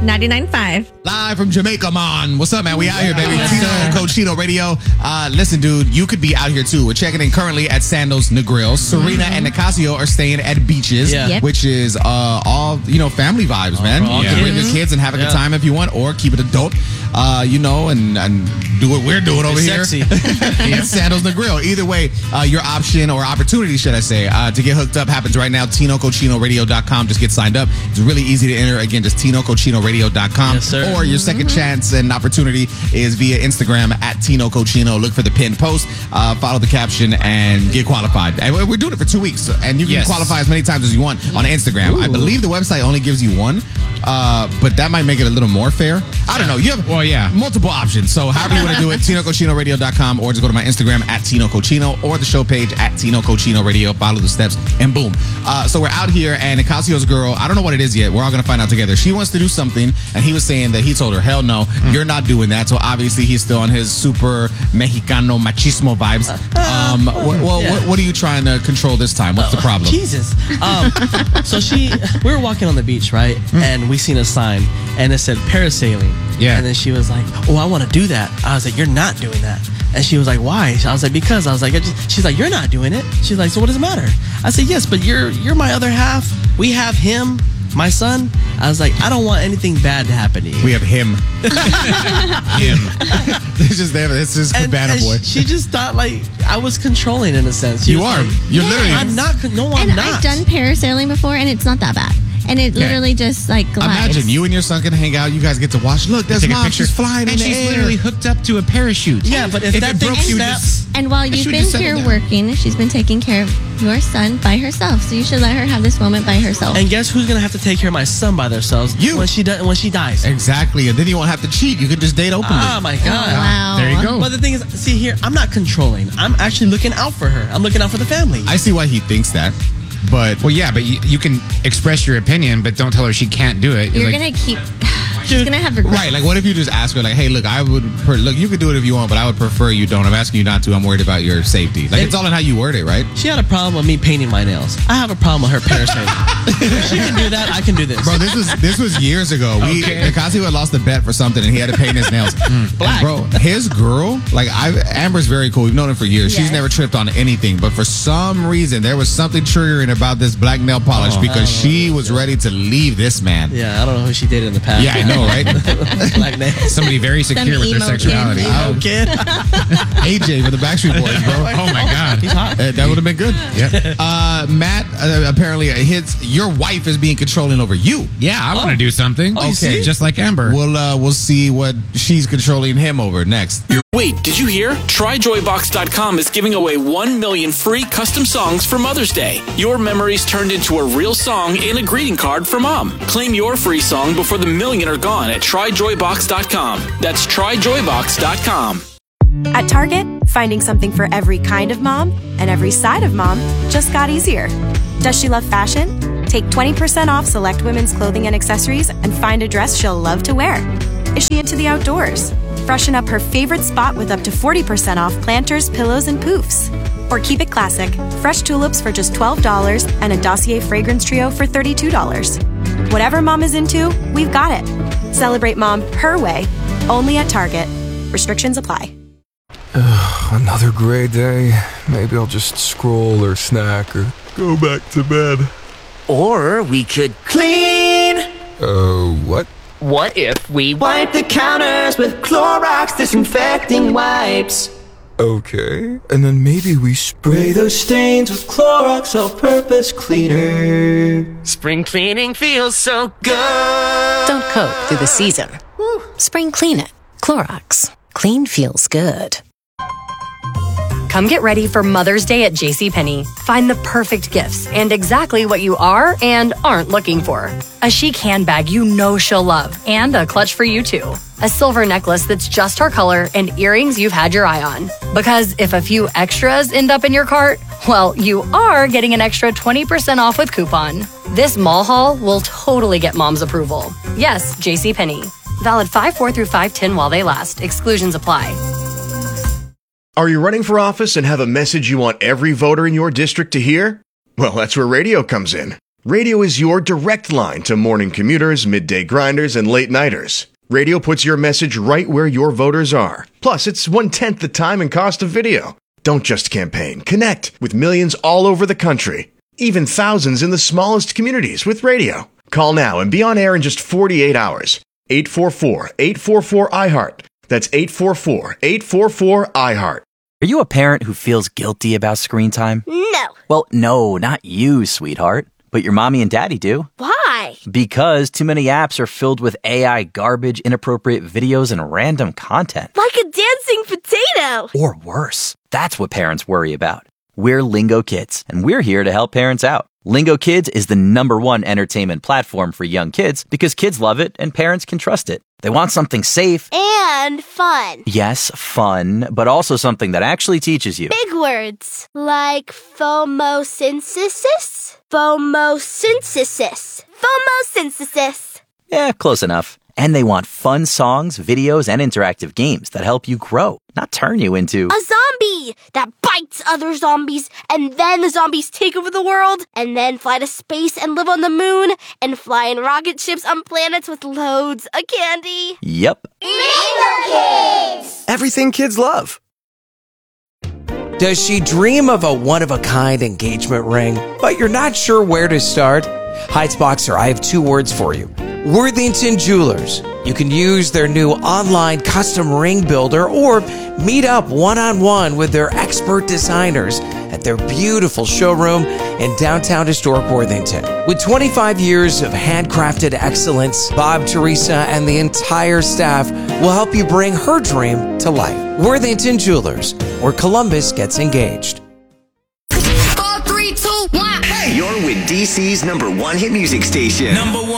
99.5. Live from Jamaica, man. What's up, man? We out here, baby. Yes, Tino sir. and Coach Chino Radio. Listen, dude, you could be out here too. We're checking in currently at Sandoz Negril. Serena and Nicasio are staying at Beaches, Yeah. Yep. which is all, family vibes, man. all You can bring kids. your kids and have a good Yeah. time if you want, or keep it adult, and do what we're doing over here. Sexy. It's Sandoz Negril. Either way, your option or opportunity, should I say, to get hooked up happens right now. TinoCochinoRadio.com. Just get signed up. It's really easy to enter. Again, just TinoCochinoRadio.com. Yes, sir. Or your second chance and opportunity is via Instagram at Tino Cochino. Look for the pinned post, follow the caption, and get qualified. And we're doing it for 2 weeks, and you can qualify as many times as you want on Instagram. I believe the website only gives you one, but that might make it a little more fair. I don't know. You have multiple options. So however you want to do it, TinoCochinoRadio.com, or just go to my Instagram at Tino Cochino, or the show page at Tino Cochino Radio. Follow the steps, and boom. So we're out here, and Nicasio's girl, I don't know what it is yet. We're all going to find out together. She wants to do something, and he was saying that he told her, hell no, you're not doing that. So obviously he's still on his super Mexicano machismo vibes. What are you trying to control this time? What's the problem? Jesus. So we were walking on the beach, right? And we seen a sign, and it said parasailing. Yeah. And then she was like, "Oh, I want to do that." I was like, "You're not doing that." And she was like, "Why?" I was like, "Because." I was like, she's like, "You're not doing it." She's like, "So what does it matter?" I said, "Yes, but you're my other half. We have him, my son." I was like, "I don't want anything bad to happen to you." We have him. Him. It's just Cabana Boy. She just thought like I was controlling in a sense. She You was are. like, You're literally. I'm not. No, I'm And not. I've done parasailing before, and it's not that bad. And it literally just like glides. Imagine you and your son can hang out. You guys get to watch. Look, there's Take a mom. picture. She's flying in and the she's air. literally hooked up to a parachute. Yeah, but if that it thing broke, you snaps. And while you've should been just settle here down. working, she's been taking care of your son by herself. So you should let her have this moment by herself. And guess who's gonna have to take care of my son by themselves? You. When she dies. Exactly, and then you won't have to cheat. You can just date openly. Oh my God. Wow. There you go. But the thing is, see here, I'm not controlling. I'm actually looking out for her. I'm looking out for the family. I see why he thinks that, but Well, yeah, but you can express your opinion, but don't tell her she can't do it. You're Like, going to keep... She's going to have regret. right, like what if you just ask her, like, hey, look, look, you can do it if you want, but I would prefer you don't. I'm asking you not to. I'm worried about your safety. Like, it's all in how you word it, right? She had a problem with me painting my nails. I have a problem with her parasailing. If she can do that, I can do this. Bro, this was years ago. Nicasio had lost the bet for something, and he had to paint his nails. Black. Bro, his girl, Amber's very cool. We've known her for years. She's Yes. never tripped on anything, but for some reason, there was something triggering about this black nail polish because she was ready to leave this man. Yeah, I don't know who she dated in the past. Yeah, I know, right? Black nails. somebody very secure with their emo kid. sexuality. Oh, kid. AJ for the Backstreet Boys, bro. Oh my God. He's hot. That would have been good. Yeah. Matt, apparently, your wife is being controlling over you. Yeah, I want to do something. you see? Just like Amber. We'll see what she's controlling him over next. Wait, did you hear? TryJoyBox.com is giving away 1 million free custom songs for Mother's Day. Your memories turned into a real song in a greeting card for Mom. Claim your free song before the million are gone at TryJoyBox.com. That's TryJoyBox.com. At Target, finding something for every kind of mom and every side of mom just got easier. Does she love fashion? Take 20% off select women's clothing and accessories and find a dress she'll love to wear. Is she into the outdoors? Freshen up her favorite spot with up to 40% off planters, pillows, and poofs. Or keep it classic, fresh tulips for just $12 and a Dossier fragrance trio for $32. Whatever mom is into, we've got it. Celebrate mom her way, only at Target. Restrictions apply. Another gray day. Maybe I'll just scroll or snack or go back to bed. Or we could clean. What? What if we wipe the counters with Clorox disinfecting wipes? Okay. And then maybe we spray Those stains with Clorox all-purpose cleaner. Spring cleaning feels so good. Don't cope through the season. Spring clean it. Clorox. Clean feels good. Come get ready for Mother's Day at JCPenney. Find the perfect gifts and exactly what you are and aren't looking for. A chic handbag you know she'll love and a clutch for you too. A silver necklace that's just her color and earrings you've had your eye on. Because if a few extras end up in your cart, well, you are getting an extra 20% off with coupon. This mall haul will totally get mom's approval. Yes, JCPenney. Valid 5/4 through 5/10 while they last. Exclusions apply. Are you running for office and have a message you want every voter in your district to hear? Well, that's where radio comes in. Radio is your direct line to morning commuters, midday grinders, and late nighters. Radio puts your message right where your voters are. Plus, it's 1/10 the time and cost of video. Don't just campaign. Connect with millions all over the country. Even thousands in the smallest communities with radio. Call now and be on air in just 48 hours. 844-844-iHeart. That's 844-844-iHeart. Are you a parent who feels guilty about screen time? No. Well, no, not you, sweetheart. But your mommy and daddy do. Why? Because too many apps are filled with AI garbage, inappropriate videos, and random content. Like a dancing potato. Or worse. That's what parents worry about. We're Lingo Kids, and we're here to help parents out. Lingo Kids is the #1 entertainment platform for young kids because kids love it and parents can trust it. They want something safe. And fun. Yes, fun, but also something that actually teaches you. Big words. Like phomosynthesis? Phomosynthesis. Phomosynthesis. Yeah, close enough. And they want fun songs, videos, and interactive games that help you grow, not turn you into a zombie that bites other zombies, and then the zombies take over the world, and then fly to space and live on the moon, and fly in rocket ships on planets with loads of candy. Yep. Lingo Kids! Everything kids love. Does she dream of a one-of-a-kind engagement ring, but you're not sure where to start? Heights Boxer, I have 2 words for you. Worthington Jewelers. You can use their new online custom ring builder or meet up one-on-one with their expert designers at their beautiful showroom in downtown historic Worthington. With 25 years of handcrafted excellence, Bob, Teresa, and the entire staff will help you bring her dream to life. Worthington Jewelers, where Columbus gets engaged. 4, 3, 2, 1. You're with DC's #1 hit music station. #1.